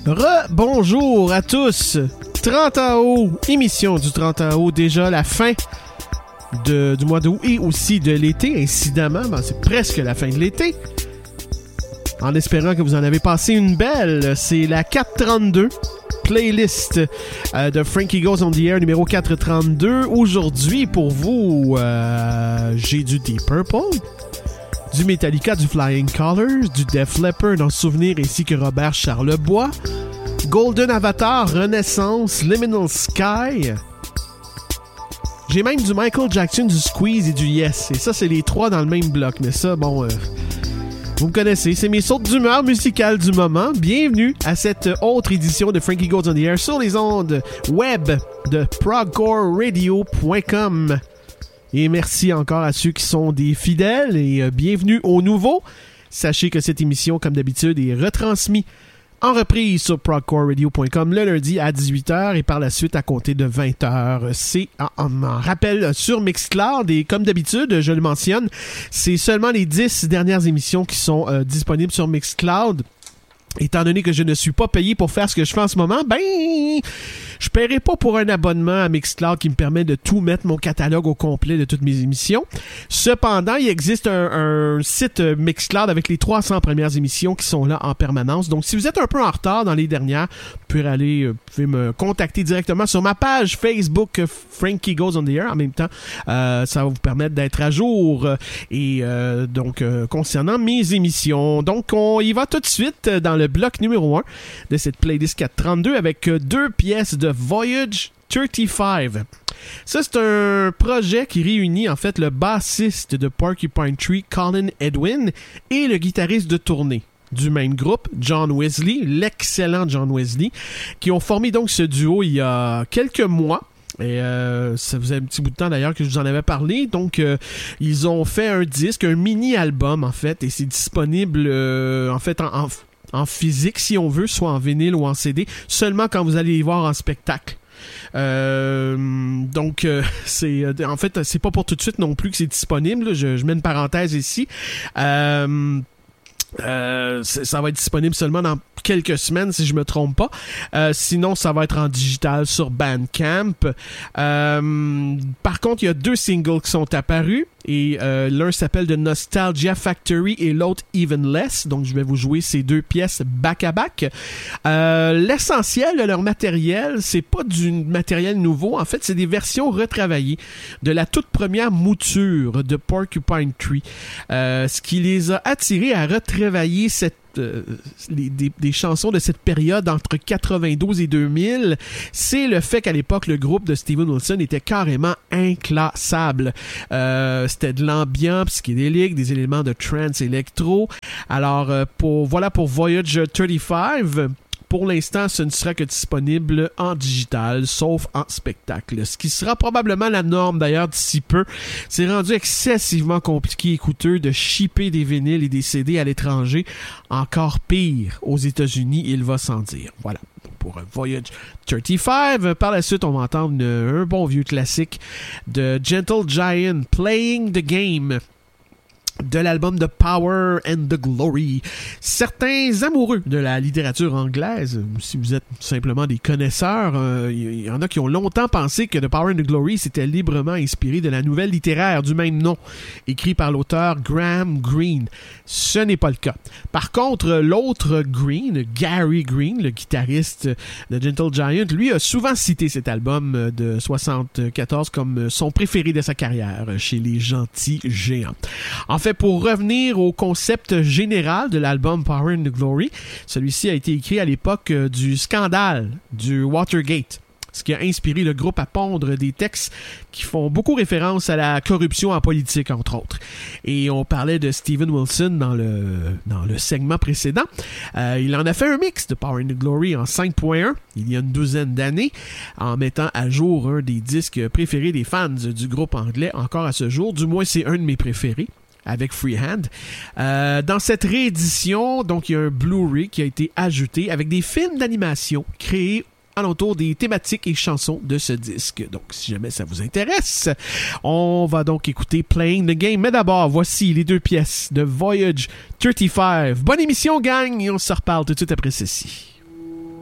Bonjour à tous. 30 août, émission du 30 août, déjà la fin du mois d'août et aussi de l'été, incidemment, c'est presque la fin de l'été. En espérant que vous en avez passé une belle, c'est la 432 playlist de Frankie Goes on the Air numéro 432. Aujourd'hui, pour vous, j'ai du Deep Purple, du Metallica, du Flying Colours, du Def Leppard en souvenir ainsi que Robert Charlebois, Golden Avatar, Renaissance, Liminal Sky. J'ai même du Michael Jackson, du Squeeze et du Yes. Et ça, c'est les trois dans le même bloc. Mais ça, bon, vous me connaissez. C'est mes sautes d'humeur musicales du moment. Bienvenue à cette autre édition de Frankie Goes on the Air sur les ondes web de progcoreradio.com. Et merci encore à ceux qui sont des fidèles et bienvenue aux nouveaux. Sachez que cette émission, comme d'habitude, est retransmise en reprise sur progcoreradio.com le lundi à 18h et par la suite à compter de 20h. C'est en rappel sur Mixcloud et comme d'habitude, je le mentionne, c'est seulement les 10 dernières émissions qui sont disponibles sur Mixcloud. Étant donné que je ne suis pas payé pour faire ce que je fais en ce moment, je paierai pas pour un abonnement à Mixcloud qui me permet de tout mettre mon catalogue au complet de toutes mes émissions. Cependant, il existe un site Mixcloud avec les 300 premières émissions qui sont là en permanence. Donc, si vous êtes un peu en retard dans les dernières, vous pouvez me contacter directement sur ma page Facebook Frankie Goes on the Air. En même temps, ça va vous permettre d'être à jour et donc concernant mes émissions. Donc, on y va tout de suite dans le bloc numéro 1 de cette playlist 432 avec deux pièces de Voyage 35. Ça, c'est un projet qui réunit en fait le bassiste de Porcupine Tree, Colin Edwin, et le guitariste de tournée du même groupe, John Wesley, l'excellent John Wesley, qui ont formé donc ce duo il y a quelques mois. Et ça faisait un petit bout de temps d'ailleurs que je vous en avais parlé. Donc, ils ont fait un disque, un mini-album en fait, et c'est disponible en fait en physique, si on veut, soit en vinyle ou en CD, seulement quand vous allez les voir en spectacle. Donc, en fait, c'est pas pour tout de suite non plus que c'est disponible. Je mets une parenthèse ici. Ça va être disponible seulement dans quelques semaines, si je me trompe pas. Sinon, ça va être en digital sur Bandcamp. Par contre, il y a deux singles qui sont apparus. Et l'un s'appelle The Nostalgia Factory et l'autre Even Less. Donc, je vais vous jouer ces deux pièces back-à-back. L'essentiel de leur matériel, c'est pas du matériel nouveau. En fait, c'est des versions retravaillées de la toute première mouture de Porcupine Tree. Ce qui les a attirés à retravailler des chansons de cette période entre 92 et 2000, c'est le fait qu'à l'époque, le groupe de Steven Wilson était carrément inclassable. C'était de l'ambiance psychédélique, des éléments de trance électro. Alors, pour Voyage 35, pour l'instant, ce ne sera que disponible en digital, sauf en spectacle. Ce qui sera probablement la norme d'ailleurs d'ici peu. C'est rendu excessivement compliqué et coûteux de shipper des vinyles et des CD à l'étranger. Encore pire aux États-Unis, il va sans dire. Voilà. Pour Voyage 35. Par la suite, on va entendre un bon vieux classique de Gentle Giant, Playing the Game, de l'album The Power and the Glory. Certains amoureux de la littérature anglaise, si vous êtes simplement des connaisseurs, il y en a qui ont longtemps pensé que The Power and the Glory s'était librement inspiré de la nouvelle littéraire du même nom, écrit par l'auteur Graham Greene. Ce n'est pas le cas. Par contre, l'autre Greene, Gary Greene, le guitariste de Gentle Giant, lui a souvent cité cet album de 74 comme son préféré de sa carrière chez les Gentils Géants. En fait, pour revenir au concept général de l'album Power and the Glory, celui-ci a été écrit à l'époque du scandale du Watergate, ce qui a inspiré le groupe à pondre des textes qui font beaucoup référence à la corruption en politique, entre autres. Et on parlait de Steven Wilson dans le segment précédent. Il en a fait un mix de Power and the Glory en 5.1, il y a une douzaine d'années, en mettant à jour un des disques préférés des fans du groupe anglais encore à ce jour. Du moins, c'est un de mes préférés, avec Freehand. Dans cette réédition, donc, il y a un Blu-ray qui a été ajouté avec des films d'animation créés alentour des thématiques et chansons de ce disque. Donc, si jamais ça vous intéresse, on va donc écouter Playing the Game. Mais d'abord, voici les deux pièces de Voyage 35. Bonne émission, gang, et on se reparle tout de suite après ceci.